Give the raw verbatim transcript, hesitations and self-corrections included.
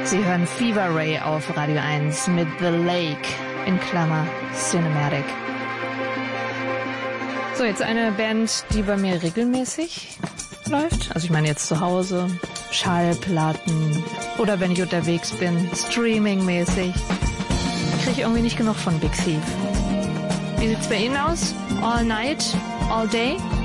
Sie hören Fever Ray auf Radio eins mit The Lake in Klammer Cinematic. So, jetzt eine Band, die bei mir regelmäßig läuft. Also ich meine jetzt zu Hause, Schallplatten oder wenn ich unterwegs bin, streamingmäßig. Kriege ich irgendwie nicht genug von Big Thief. Wie sieht's bei Ihnen aus? All night? All day?